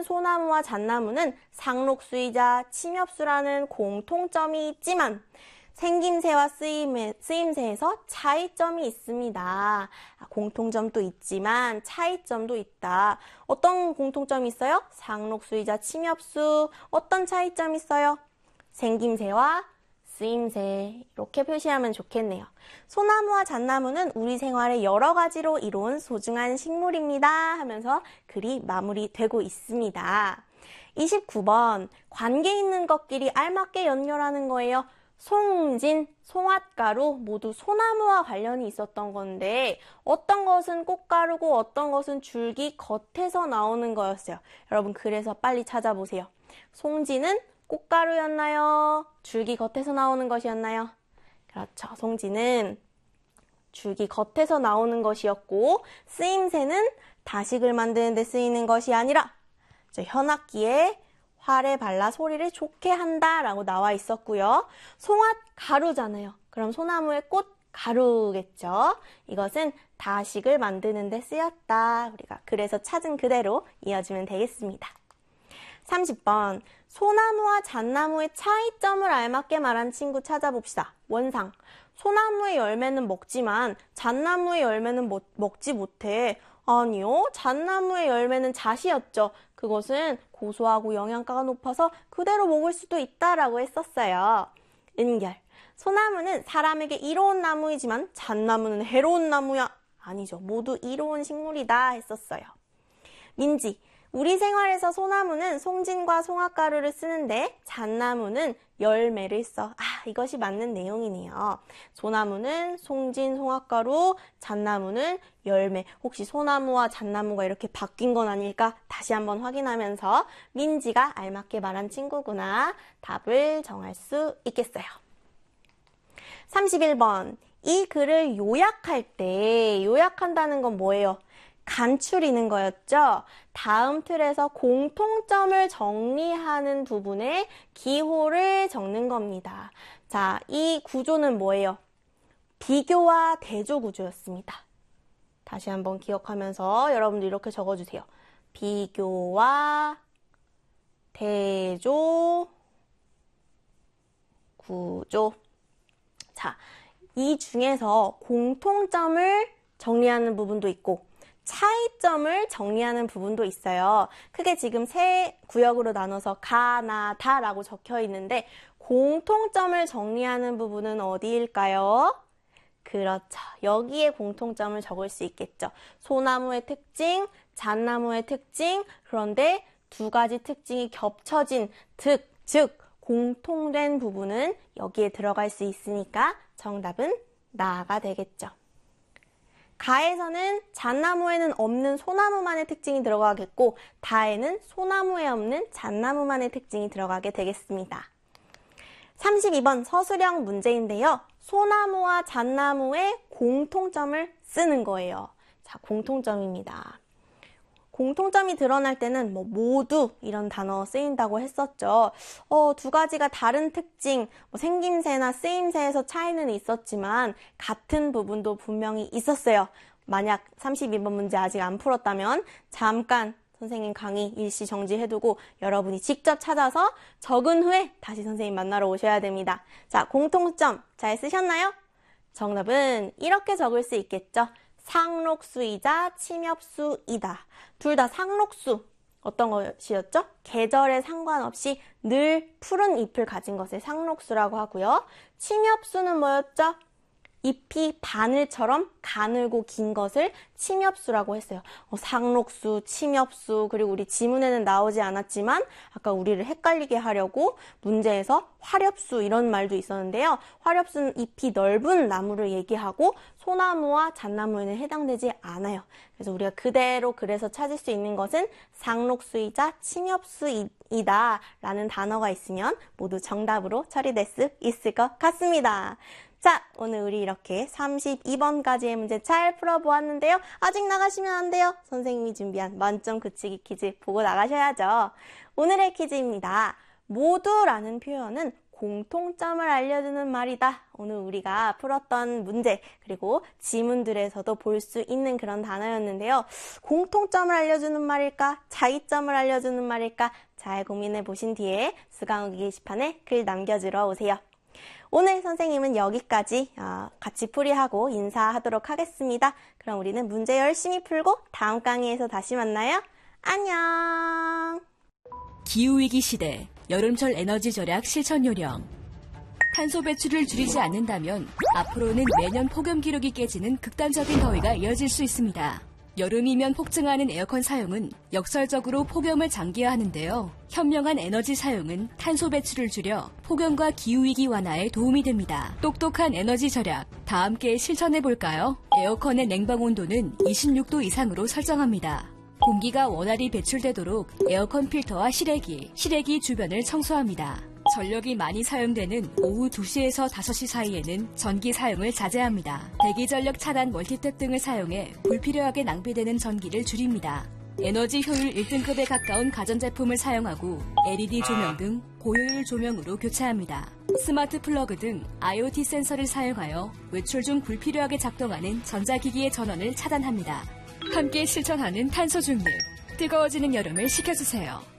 소나무와 잣나무는 상록수이자 침엽수라는 공통점이 있지만 생김새와 쓰임새에서 차이점이 있습니다. 공통점도 있지만 차이점도 있다. 어떤 공통점이 있어요? 상록수이자 침엽수. 어떤 차이점이 있어요? 생김새와 쓰임새. 이렇게 표시하면 좋겠네요. 소나무와 잣나무는 우리 생활의 여러 가지로 이로운 소중한 식물입니다 하면서 글이 마무리되고 있습니다. 29번, 관계 있는 것끼리 알맞게 연결하는 거예요. 송진, 송화가루 모두 소나무와 관련이 있었던 건데 어떤 것은 꽃가루고 어떤 것은 줄기 겉에서 나오는 거였어요. 여러분 그래서 빨리 찾아보세요. 송진은 꽃가루였나요? 줄기 겉에서 나오는 것이었나요? 그렇죠. 송진은 줄기 겉에서 나오는 것이었고 쓰임새는 다식을 만드는 데 쓰이는 것이 아니라 현악기에 활에 발라 소리를 좋게 한다라고 나와 있었고요. 송화 가루잖아요. 그럼 소나무의 꽃 가루겠죠. 이것은 다식을 만드는 데 쓰였다. 우리가 그래서 찾은 그대로 이어주면 되겠습니다. 30번, 소나무와 잣나무의 차이점을 알맞게 말한 친구 찾아봅시다. 원상, 소나무의 열매는 먹지만 잣나무의 열매는 먹지 못해. 아니요, 잣나무의 열매는 잣이었죠. 그것은 고소하고 영양가가 높아서 그대로 먹을 수도 있다라고 했었어요. 은결, 소나무는 사람에게 이로운 나무이지만 잣나무는 해로운 나무야. 아니죠, 모두 이로운 식물이다 했었어요. 민지, 우리 생활에서 소나무는 송진과 송화가루를 쓰는데 잣나무는 열매를 써. 이것이 맞는 내용이네요. 소나무는 송진, 송화가루, 잣나무는 열매. 혹시 소나무와 잣나무가 이렇게 바뀐 건 아닐까? 다시 한번 확인하면서 민지가 알맞게 말한 친구구나. 답을 정할 수 있겠어요. 31번, 이 글을 요약할 때 요약한다는 건 뭐예요? 간추리는 거였죠. 다음 틀에서 공통점을 정리하는 부분에 기호를 적는 겁니다. 자, 이 구조는 뭐예요? 비교와 대조 구조였습니다. 다시 한번 기억하면서 여러분들 이렇게 적어주세요. 비교와 대조 구조. 자, 이 중에서 공통점을 정리하는 부분도 있고 차이점을 정리하는 부분도 있어요. 크게 지금 세 구역으로 나눠서 가, 나, 다라고 적혀 있는데 공통점을 정리하는 부분은 어디일까요? 그렇죠. 여기에 공통점을 적을 수 있겠죠. 소나무의 특징, 잣나무의 특징, 그런데 두 가지 특징이 겹쳐진 즉 공통된 부분은 여기에 들어갈 수 있으니까 정답은 나가 되겠죠. 가에서는 잣나무에는 없는 소나무만의 특징이 들어가겠고 다에는 소나무에 없는 잣나무만의 특징이 들어가게 되겠습니다. 32번 서술형 문제인데요. 소나무와 잣나무의 공통점을 쓰는 거예요. 자, 공통점입니다. 공통점이 드러날 때는 모두 이런 단어 쓰인다고 했었죠. 두 가지가 다른 특징, 생김새나 쓰임새에서 차이는 있었지만 같은 부분도 분명히 있었어요. 만약 32번 문제 아직 안 풀었다면 잠깐 선생님 강의 일시 정지해두고 여러분이 직접 찾아서 적은 후에 다시 선생님 만나러 오셔야 됩니다. 자, 공통점 잘 쓰셨나요? 정답은 이렇게 적을 수 있겠죠. 상록수이자 침엽수이다. 둘 다 상록수. 어떤 것이었죠? 계절에 상관없이 늘 푸른 잎을 가진 것을 상록수라고 하고요. 침엽수는 뭐였죠? 잎이 바늘처럼 가늘고 긴 것을 침엽수라고 했어요. 상록수, 침엽수, 그리고 우리 지문에는 나오지 않았지만 아까 우리를 헷갈리게 하려고 문제에서 화렵수 이런 말도 있었는데요. 화렵수는 잎이 넓은 나무를 얘기하고 소나무와 잣나무에는 해당되지 않아요. 그래서 우리가 그대로 그래서 찾을 수 있는 것은 상록수이자 침엽수이다 라는 단어가 있으면 모두 정답으로 처리될 수 있을 것 같습니다. 자, 오늘 우리 이렇게 32번까지의 문제 잘 풀어보았는데요. 아직 나가시면 안 돼요. 선생님이 준비한 만점 그치기 퀴즈 보고 나가셔야죠. 오늘의 퀴즈입니다. 모두라는 표현은 공통점을 알려주는 말이다. 오늘 우리가 풀었던 문제 그리고 지문들에서도 볼 수 있는 그런 단어였는데요. 공통점을 알려주는 말일까? 차이점을 알려주는 말일까? 잘 고민해 보신 뒤에 수강후기 게시판에 글 남겨주러 오세요. 오늘 선생님은 여기까지 같이 풀이하고 인사하도록 하겠습니다. 그럼 우리는 문제 열심히 풀고 다음 강의에서 다시 만나요. 안녕! 기후위기 시대, 여름철 에너지 절약 실천 요령. 탄소 배출을 줄이지 않는다면 앞으로는 매년 폭염 기록이 깨지는 극단적인 더위가 이어질 수 있습니다. 여름이면 폭증하는 에어컨 사용은 역설적으로 폭염을 장기화하는데요. 현명한 에너지 사용은 탄소 배출을 줄여 폭염과 기후위기 완화에 도움이 됩니다. 똑똑한 에너지 절약, 다 함께 실천해볼까요? 에어컨의 냉방 온도는 26도 이상으로 설정합니다. 공기가 원활히 배출되도록 에어컨 필터와 실외기 주변을 청소합니다. 전력이 많이 사용되는 오후 2시에서 5시 사이에는 전기 사용을 자제합니다. 대기전력 차단 멀티탭 등을 사용해 불필요하게 낭비되는 전기를 줄입니다. 에너지 효율 1등급에 가까운 가전제품을 사용하고 LED 조명 등 고효율 조명으로 교체합니다. 스마트 플러그 등 IoT 센서를 사용하여 외출 중 불필요하게 작동하는 전자기기의 전원을 차단합니다. 함께 실천하는 탄소 중립, 뜨거워지는 여름을 식혀주세요.